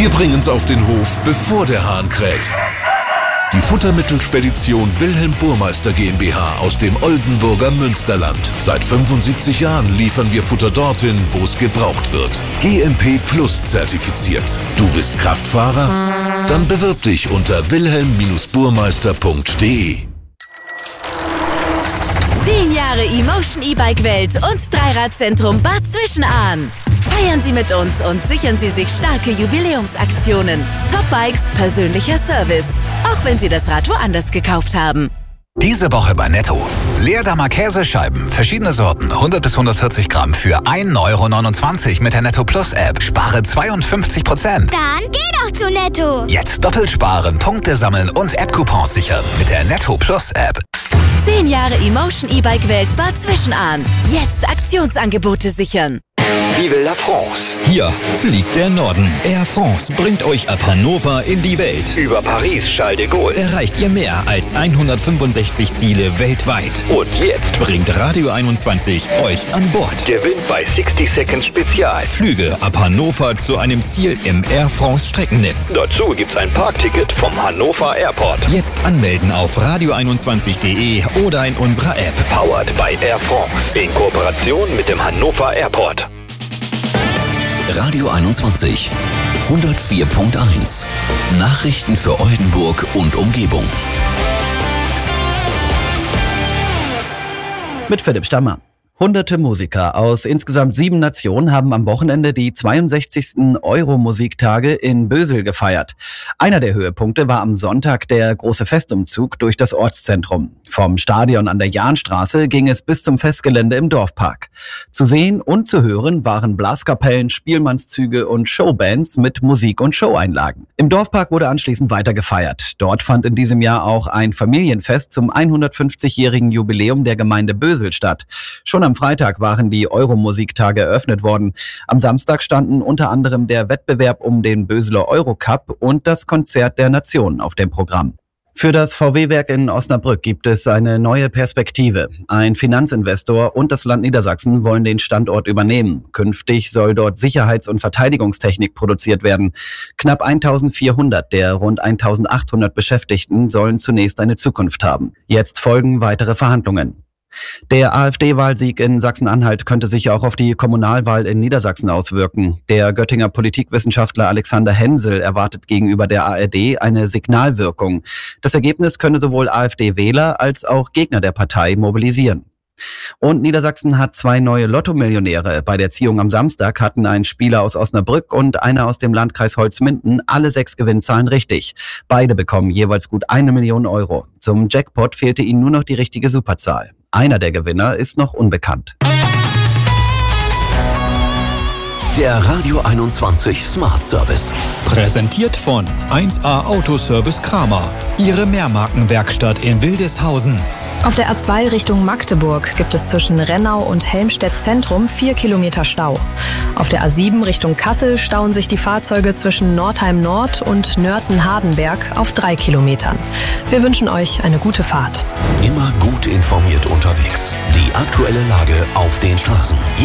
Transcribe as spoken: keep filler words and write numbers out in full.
Wir bringen's auf den Hof, bevor der Hahn kräht. Die Futtermittelspedition Wilhelm Burmeister GmbH aus dem Oldenburger Münsterland. Seit fünfundsiebzig Jahren liefern wir Futter dorthin, wo es gebraucht wird. G M P Plus zertifiziert. Du bist Kraftfahrer? Dann bewirb dich unter wilhelm burmeister punkt de. Zehn Jahre Emotion E-Bike-Welt und Dreiradzentrum Bad Zwischenahn. Feiern Sie mit uns und sichern Sie sich starke Jubiläumsaktionen. Top-Bikes, persönlicher Service. Auch wenn Sie das Rad woanders gekauft haben. Diese Woche bei Netto. Leerdammer Käsescheiben, verschiedene Sorten, hundert bis hundertvierzig Gramm für ein Euro neunundzwanzig mit der Netto Plus App. Spare zweiundfünfzig Prozent. Dann geh doch zu Netto. Jetzt doppelt sparen, Punkte sammeln und App-Coupons sichern mit der Netto Plus App. Zehn Jahre Emotion E-Bike-Welt Bad Zwischenahn. Jetzt Aktionsangebote sichern. Vive la France. Hier fliegt der Norden. Air France bringt euch ab Hannover in die Welt. Über Paris, Charles de Gaulle. Erreicht ihr mehr als hundertfünfundsechzig Ziele weltweit. Und jetzt bringt Radio einundzwanzig euch an Bord. Gewinnt bei sixty Seconds Spezial. Flüge ab Hannover zu einem Ziel im Air France Streckennetz. Dazu gibt's ein Parkticket vom Hannover Airport. Jetzt anmelden auf radio einundzwanzig punkt de oder in unserer App. Powered by Air France. In Kooperation mit dem Hannover Airport. Radio einundzwanzig, hundertvier Punkt eins. Nachrichten für Oldenburg und Umgebung. Mit Philipp Stammer. Hunderte Musiker aus insgesamt sieben Nationen haben am Wochenende die zweiundsechzigsten Euro-Musiktage in Bösel gefeiert. Einer der Höhepunkte war am Sonntag der große Festumzug durch das Ortszentrum. Vom Stadion an der Jahnstraße ging es bis zum Festgelände im Dorfpark. Zu sehen und zu hören waren Blaskapellen, Spielmannszüge und Showbands mit Musik- und Showeinlagen. Im Dorfpark wurde anschließend weiter gefeiert. Dort fand in diesem Jahr auch ein Familienfest zum hundertfünfzigjährigen Jubiläum der Gemeinde Bösel statt. Schon am Freitag waren die Euro-Musiktage eröffnet worden. Am Samstag standen unter anderem der Wettbewerb um den Böseler Eurocup und das Konzert der Nationen auf dem Programm. Für das V W-Werk in Osnabrück gibt es eine neue Perspektive. Ein Finanzinvestor und das Land Niedersachsen wollen den Standort übernehmen. Künftig soll dort Sicherheits- und Verteidigungstechnik produziert werden. Knapp eintausendvierhundert der rund eintausendachthundert Beschäftigten sollen zunächst eine Zukunft haben. Jetzt folgen weitere Verhandlungen. Der AfD-Wahlsieg in Sachsen-Anhalt könnte sich auch auf die Kommunalwahl in Niedersachsen auswirken. Der Göttinger Politikwissenschaftler Alexander Hensel erwartet gegenüber der A R D eine Signalwirkung. Das Ergebnis könne sowohl AfD-Wähler als auch Gegner der Partei mobilisieren. Und Niedersachsen hat zwei neue Lotto-Millionäre. Bei der Ziehung am Samstag hatten ein Spieler aus Osnabrück und einer aus dem Landkreis Holzminden alle sechs Gewinnzahlen richtig. Beide bekommen jeweils gut eine Million Euro. Zum Jackpot fehlte ihnen nur noch die richtige Superzahl. Einer der Gewinner ist noch unbekannt. Der Radio einundzwanzig Smart Service. Präsentiert von eins A Autoservice Kramer. Ihre Mehrmarkenwerkstatt in Wildeshausen. Auf der A zwei Richtung Magdeburg gibt es zwischen Rennau und Helmstedt Zentrum vier Kilometer Stau. Auf der A sieben Richtung Kassel stauen sich die Fahrzeuge zwischen Nordheim Nord und Nörten-Hardenberg auf drei Kilometern. Wir wünschen euch eine gute Fahrt. Immer gut informiert unterwegs. Die aktuelle Lage auf den Straßen.